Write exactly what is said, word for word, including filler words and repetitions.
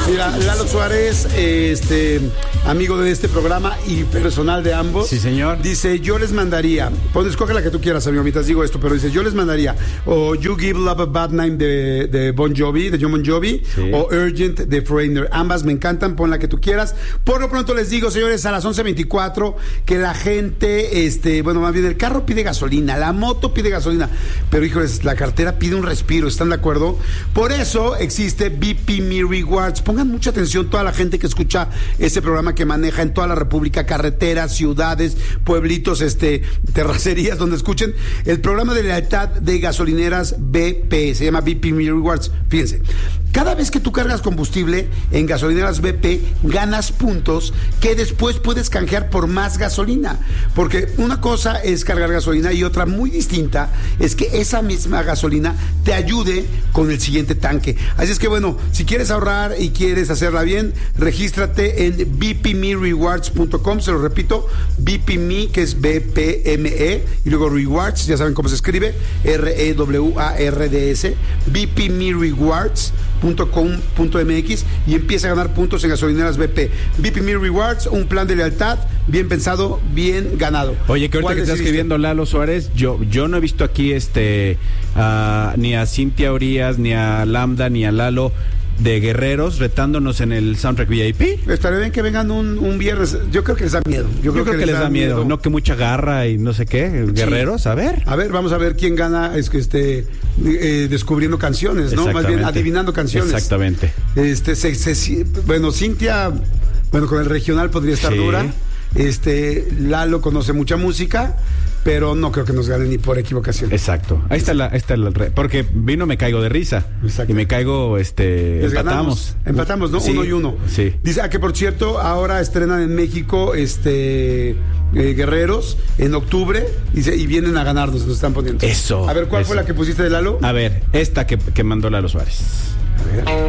Mira, Lalo Suárez, este, amigo de este programa y personal de ambos. Sí, señor. Dice, yo les mandaría, pues escoge la que tú quieras, amigo, mientras digo esto, pero dice, yo les mandaría o You Give Love a Bad Name de, de Bon Jovi, de John Bon Jovi, sí. O Urgent de Foreigner. Ambas me encantan, pon la que tú quieras. Por lo pronto les digo, señores, a las once veinticuatro, que la gente, este, bueno, más bien el carro pide gasolina, la moto pide gasolina, pero híjoles, la cartera pide un respiro, ¿están de acuerdo? Por eso existe B P Me Rewards. Pongan mucha atención toda la gente que escucha este programa, que maneja en toda la República, carreteras, ciudades, pueblitos, este, terracerías, donde escuchen el programa de lealtad de gasolineras B P, se llama B P Me Rewards. Fíjense, cada vez que tú cargas combustible en gasolineras B P, ganas puntos que después puedes canjear por más gasolina, porque una cosa es cargar gasolina y otra muy distinta es que esa misma gasolina te ayude con el siguiente tanque. Así es que bueno, si quieres ahorrar y quieres hacerla bien, regístrate en b p me rewards punto com, se lo repito, B P M E, que es B P M E, y luego Rewards, ya saben cómo se escribe, R E W A R D S, b p me rewards punto com punto m x, y empieza a ganar puntos en gasolineras B P. B P Me Rewards, un plan de lealtad bien pensado, bien ganado. Oye, que ahorita que estás escribiendo Lalo Suárez, yo, yo no he visto aquí este uh, ni a Cintia Urias, ni a Lambda, ni a Lalo de Guerreros retándonos en el Soundtrack V I P. Estaría bien que vengan un, un viernes. Yo creo que les da miedo. Yo, yo creo, creo que, que les da, da miedo. miedo. No que mucha garra y no sé qué. Guerreros, sí. a ver. A ver, vamos a ver quién gana, es que esté eh, descubriendo canciones, ¿no? Más bien adivinando canciones. Exactamente. Este, se, se, bueno, Cintia, bueno, con el regional podría estar sí. dura. Este, Lalo conoce mucha música, pero no creo que nos gane ni por equivocación. Exacto. Ahí está la, ahí está la, porque vino Me Caigo de Risa. Exacto. Y Me Caigo, este, Les empatamos. Ganamos. Empatamos, ¿no? Sí. Uno y uno. Sí. Dice, ah, que por cierto, ahora estrenan en México, este, eh, Guerreros, en octubre, y, se, y vienen a ganarnos, nos están poniendo. Eso. A ver, ¿cuál eso. fue la que pusiste de Lalo? A ver, esta que, que mandó Lalo Suárez. A ver.